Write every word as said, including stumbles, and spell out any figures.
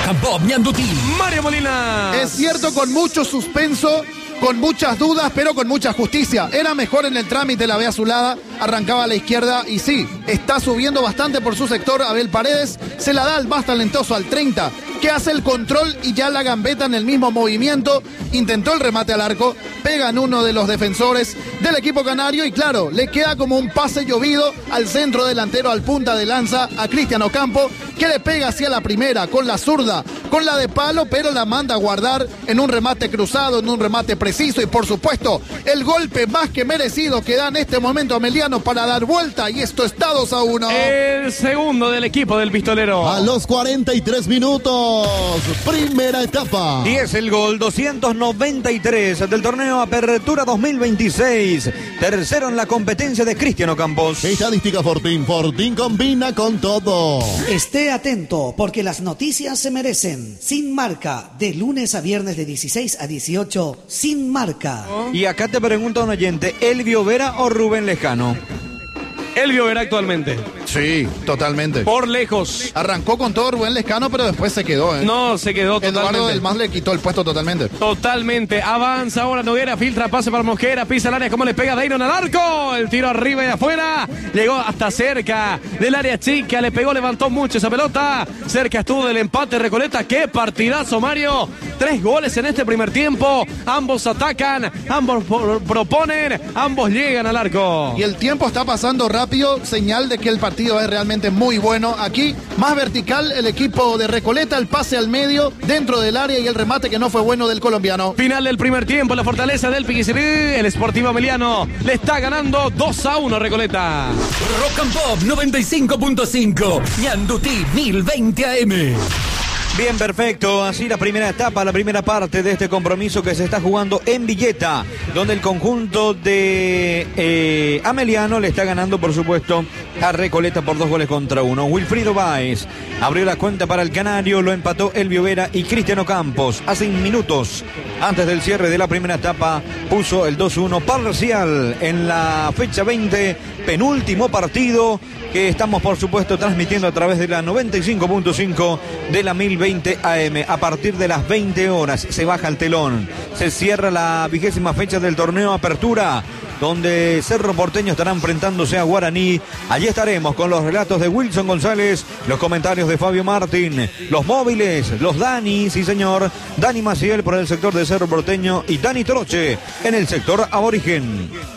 Rock and Pop Ñandutí. Mario Molina. Es cierto, con mucho suspenso, con muchas dudas, pero con mucha justicia. Era mejor en el trámite la B azulada, arrancaba a la izquierda y sí, está subiendo bastante por su sector Abel Paredes, se la da al más talentoso al treinta, que hace el control y ya la gambeta en el mismo movimiento, intentó el remate al arco, pega en uno de los defensores del equipo canario y claro, le queda como un pase llovido al centro delantero, al punta de lanza, a Cristian Ocampo, que le pega hacia la primera, con la zurda, con la de palo, pero la manda a guardar en un remate cruzado, en un remate preciso y por supuesto, el golpe más que merecido que da en este momento Ameliano para dar vuelta y esto está dos a uno. El segundo del equipo del pistolero. A los cuarenta y tres minutos, primera etapa. Y es el gol doscientos noventa y tres del torneo Apertura dos mil veintiséis. Tercero en la competencia de Cristian Ocampos. Estadística Fortín. Fortín combina con todo. Esté atento porque las noticias se merecen. Sin Marca, de lunes a viernes de dieciséis a dieciocho, Sin Marca. Y acá te pregunta un oyente, ¿Elvio Vera o Rubén Lejano? Elvio Vera actualmente. Sí, totalmente. Por lejos. Arrancó con todo Rubén Lescano, pero después se quedó. ¿eh? No, se quedó totalmente. Eduardo del Mas le quitó el puesto totalmente. Totalmente. Avanza ahora Noguera, filtra, pase para Mosquera, pisa el área, como le pega Dairon al arco. El tiro arriba y afuera. Llegó hasta cerca del área chica, le pegó, levantó mucho esa pelota. Cerca estuvo del empate Recoleta. ¡Qué partidazo, Mario! Tres goles en este primer tiempo. Ambos atacan, ambos proponen, ambos llegan al arco. Y el tiempo está pasando rápido, señal de que el partido es realmente muy bueno. Aquí, más vertical, el equipo de Recoleta, el pase al medio, dentro del área y el remate que no fue bueno del colombiano. Final del primer tiempo, la fortaleza del Piquisirí. El Sportivo Ameliano le está ganando dos a uno Recoleta. Rock and Pop noventa y cinco punto cinco. Ñandutí mil veinte A M. Bien, perfecto. Así la primera etapa, la primera parte de este compromiso que se está jugando en Villeta, donde el conjunto de eh, Ameliano le está ganando, por supuesto, a Recoleta por dos goles contra uno. Wilfrido Báez abrió la cuenta para el Canario, lo empató Elvio Vera y Cristiano Campos. Hace minutos, antes del cierre de la primera etapa, puso el dos uno parcial en la fecha veinte, penúltimo partido que estamos, por supuesto, transmitiendo a través de la noventa y cinco punto cinco de la mil veinte A M. A partir de las veinte horas se baja el telón, se cierra la vigésima fecha del torneo Apertura, donde Cerro Porteño estará enfrentándose a Guaraní. Allí estaremos con los relatos de Wilson González, los comentarios de Fabio Martín, los móviles, los Dani, sí señor, Dani Maciel por el sector de Cerro Porteño y Dani Troche en el sector aborigen.